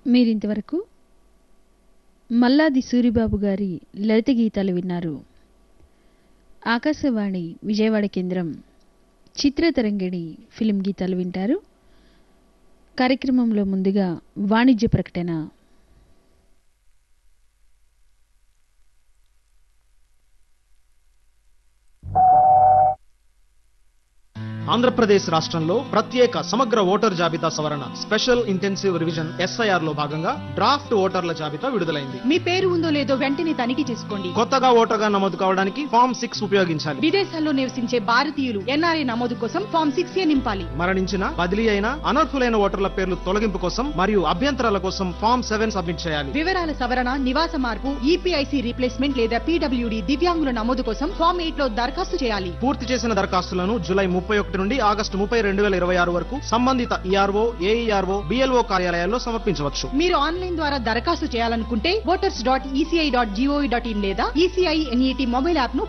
మీరింతవరకు మల్లాది సూరిబాబు గారి లలిత గీతాలు విన్నారు. ఆకాశవాణి విజయవాడ కేంద్రం చిత్రతరంగిణి ఫిలిం గీతాలు వింటారు. కార్యక్రమంలో ముందుగా వాణిజ్య ప్రకటన. ఆంధ్రప్రదేశ్ రాష్ట్రంలో ప్రత్యేక సమగ్ర ఓటర్ జాబితా సవరణ స్పెషల్ ఇంటెన్సివ్ రివిజన్ ఎస్ఐఆర్ లో భాగంగా డ్రాఫ్ట్ ఓటర్ల జాబితా విడుదలైంది. మీ పేరు ఉందో లేదో వెంటనే తనిఖీ చేసుకోండి. కొత్తగా ఓటర్గా నమోదు కావడానికి ఫామ్ 6 ఉపయోగించాలి. విదేశాల్లో నివసించే భారతీయులు ఎన్ఆర్ఐ నమోదు కోసం ఫామ్ 6A నింపాలి. మరణించిన, బదిలీ అయిన, అనర్హులైన ఓటర్ల పేర్లు తొలగింపు కోసం మరియు అభ్యంతరాల కోసం ఫామ్ 7 సబ్మిట్ చేయాలి. వివరాల సవరణ, నివాస మార్పు, ఈపీఐసి రీప్లేస్మెంట్ లేదా పీడబ్ల్యూడి దివ్యాంగుల నమోదు కోసం ఫామ్ 8 లో దరఖాస్తు చేయాలి. పూర్తి చేసిన దరఖాస్తులను జూలై 31 నుండి ఆగస్టు 30, 2026 వరకు సంబంధిత ఈఆర్ఓ, ఏఈఆర్ఓ, బిఎల్ఓ కార్యాలయాల్లో సమర్పించవచ్చు. మీరు ఆన్లైన్ ద్వారా దరఖాస్తు చేయాలనుకుంటే voters.eci.gov.in లేదా ఈసీఐ ఎన్ఈటీ మొబైల్ యాప్ ను